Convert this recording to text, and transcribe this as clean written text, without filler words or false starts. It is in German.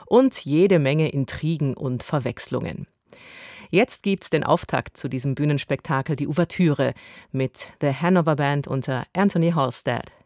und jede Menge Intrigen und Verwechslungen. Jetzt gibt's den Auftakt zu diesem Bühnenspektakel, die Ouvertüre mit The Hanover Band unter Anthony Halstead.